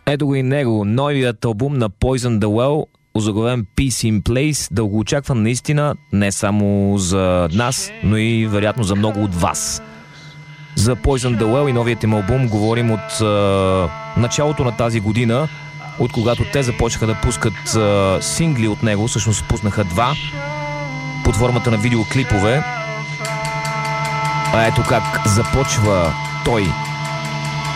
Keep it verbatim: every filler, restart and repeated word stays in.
Ето го и него, новият албум на Poison the Well, озаглавен Peace in Place, дългоочакван наистина не само за нас, но и вероятно за много от вас. За Poison the Well и новият им албум говорим от а, началото на тази година, от когато те започнаха да пускат а, сингли от него, всъщност пуснаха два, под формата на видеоклипове. А ето как започва той